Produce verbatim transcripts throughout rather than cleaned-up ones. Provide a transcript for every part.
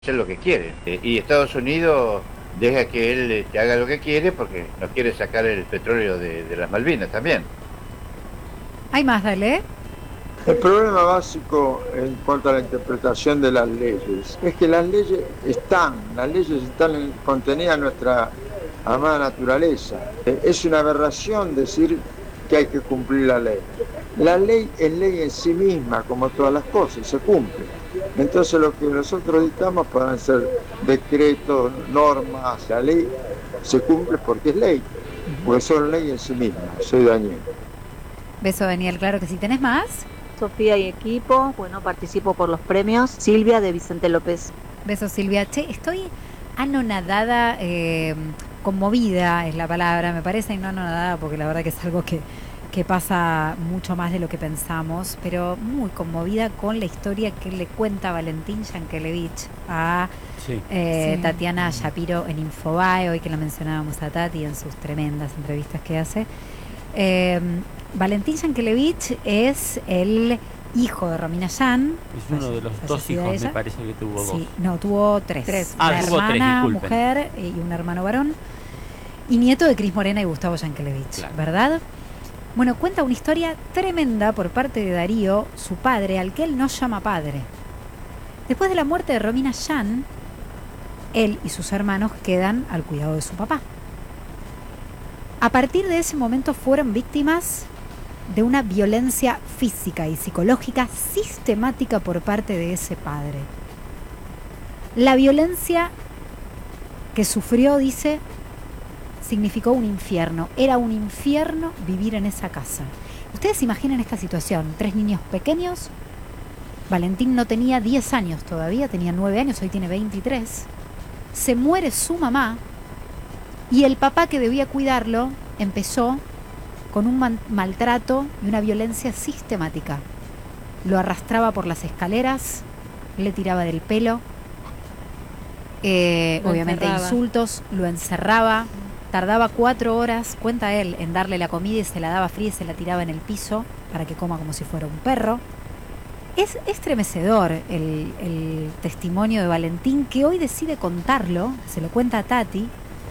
hacer lo que quiere. Eh, y Estados Unidos deja que él este, haga lo que quiere porque no quiere sacar el petróleo de, de las Malvinas también. ¿Hay más, dale? El problema básico en cuanto a la interpretación de las leyes es que las leyes están, las leyes están en, contenidas en nuestra amada naturaleza. Es una aberración decir que hay que cumplir la ley. La ley es ley en sí misma, como todas las cosas, se cumple. Entonces lo que nosotros dictamos pueden ser decretos, normas, la ley se cumple porque es ley, porque son ley en sí misma. Soy Daniel. Beso, Daniel, claro que sí. ¿Tenés más? Sofía y equipo, bueno, participo por los premios. Silvia de Vicente López. Beso, Silvia. Che, estoy anonadada, eh, conmovida es la palabra, me parece, y no anonadada porque la verdad que es algo que, que pasa mucho más de lo que pensamos, pero muy conmovida con la historia que le cuenta Valentín Yankelevich a sí. Eh, sí. Tatiana Shapiro en Infobae, hoy que la mencionábamos a Tati en sus tremendas entrevistas que hace. Eh, Valentín Yankelevich es el hijo de Romina Yan. Es uno de los dos hijos, me parece que tuvo dos. Sí, no, tuvo tres. tres. Una Ah, hermana, tres, mujer y un hermano varón. Y nieto de Cris Morena y Gustavo Yankelevich, claro. ¿Verdad? Bueno, cuenta una historia tremenda por parte de Darío, su padre, al que él no llama padre. Después de la muerte de Romina Yan, él y sus hermanos quedan al cuidado de su papá. A partir de ese momento fueron víctimas de una violencia física y psicológica sistemática por parte de ese padre. La violencia que sufrió, dice, significó un infierno. Era un infierno vivir en esa casa. Ustedes imaginen esta situación. Tres niños pequeños. Valentín no tenía diez años todavía, tenía nueve años, hoy tiene veintitrés. Se muere su mamá y el papá que debía cuidarlo empezó con un man- maltrato y una violencia sistemática. Lo arrastraba por las escaleras, le tiraba del pelo, eh, obviamente encerraba. Insultos, lo encerraba, tardaba cuatro horas, cuenta él, en darle la comida y se la daba fría y se la tiraba en el piso para que coma como si fuera un perro. Es estremecedor el, el testimonio de Valentín, que hoy decide contarlo, se lo cuenta a Tati.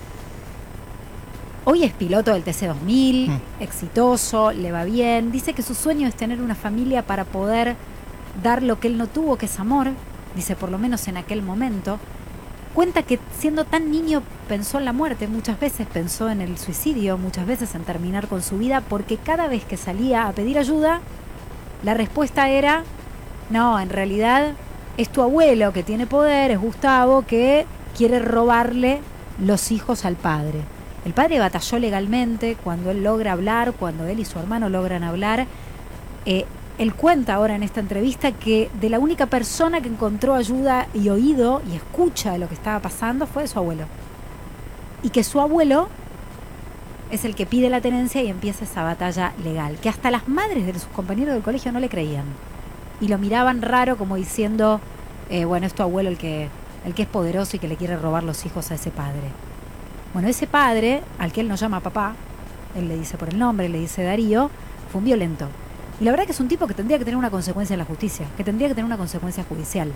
Hoy es piloto del T C dos mil, mm. exitoso, le va bien. Dice que su sueño es tener una familia para poder dar lo que él no tuvo, que es amor. Dice, por lo menos en aquel momento. Cuenta que siendo tan niño pensó en la muerte, muchas veces pensó en el suicidio, muchas veces en terminar con su vida, porque cada vez que salía a pedir ayuda, la respuesta era, no, en realidad es tu abuelo que tiene poder, es Gustavo, que quiere robarle los hijos al padre. El padre batalló legalmente cuando él logra hablar, cuando él y su hermano logran hablar. Eh, él cuenta ahora en esta entrevista que de la única persona que encontró ayuda y oído y escucha de lo que estaba pasando fue de su abuelo. Y que su abuelo es el que pide la tenencia y empieza esa batalla legal. Que hasta las madres de sus compañeros del colegio no le creían. Y lo miraban raro como diciendo, eh, bueno, es tu abuelo el que, el que es poderoso y que le quiere robar los hijos a ese padre. Bueno, ese padre, al que él no llama papá, él le dice por el nombre, le dice Darío, fue un violento. Y la verdad que es un tipo que tendría que tener una consecuencia en la justicia, que tendría que tener una consecuencia judicial.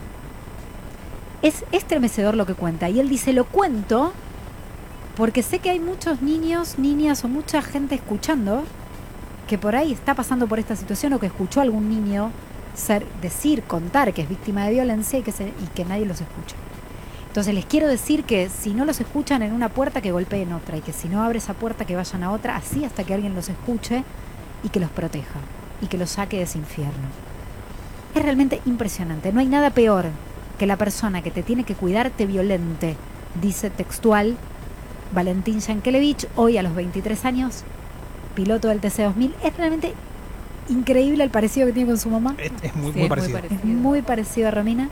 Es estremecedor lo que cuenta. Y él dice, lo cuento porque sé que hay muchos niños, niñas o mucha gente escuchando que por ahí está pasando por esta situación o que escuchó a algún niño ser, decir, contar que es víctima de violencia y que, se, y que nadie los escucha. Entonces les quiero decir que si no los escuchan en una puerta, que golpeen otra, y que si no abre esa puerta, que vayan a otra, así hasta que alguien los escuche y que los proteja y que los saque de ese infierno. Es realmente impresionante. No hay nada peor que la persona que te tiene que cuidar te violente, dice textual Valentín Yankelevich, hoy a los veintitrés años, piloto del T C dos mil. Es realmente increíble el parecido que tiene con su mamá. Es, es muy, sí, muy, es parecido. muy parecido. Es muy parecido a Romina.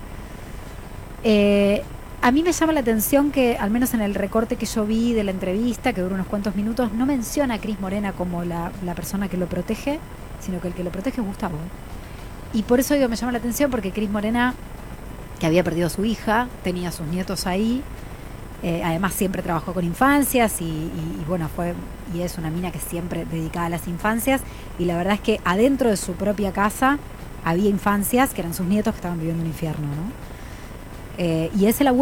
Eh... A mí me llama la atención que, al menos en el recorte que yo vi de la entrevista, que dura unos cuantos minutos, no menciona a Cris Morena como la, la persona que lo protege, sino que el que lo protege es Gustavo. Y por eso digo, me llama la atención, porque Cris Morena, que había perdido a su hija, tenía a sus nietos ahí, eh, además siempre trabajó con infancias y, y, y bueno, fue y es una mina que siempre dedicada a las infancias, y la verdad es que adentro de su propia casa había infancias que eran sus nietos que estaban viviendo un infierno, ¿no? Eh, y es el abuelo